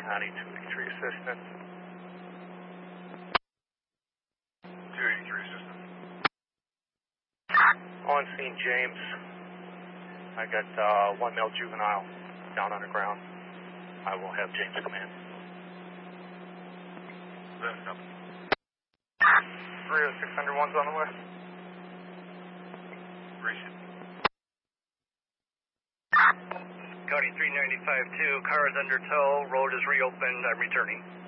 County 283 assistance. 283 assistance. On scene, James. I got one male juvenile down on the ground. I will have James come in. That's up. 306-101's on the way. Recent. County 395-2, car is under tow, road is reopened, I'm returning.